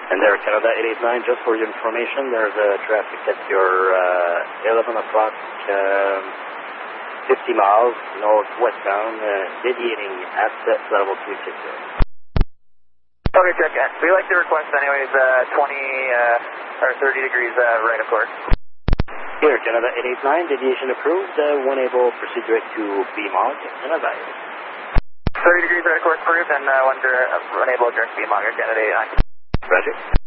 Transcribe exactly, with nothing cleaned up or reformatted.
And there, Canada eight eight nine, just for your information, there's a traffic at your uh, eleven o'clock, um, fifty miles northwestbound, uh, deviating at level three sixty. Okay, check in. We like the request anyways, uh, twenty uh, or thirty degrees uh, right, of course. Here, Canada eight eight nine, deviation approved, uh, one able, proceed direct to B M O G, and advise. thirty degrees right, of course, approved, and uh, one, uh, one able direct to B M O G, Canada eight eight nine. Roger.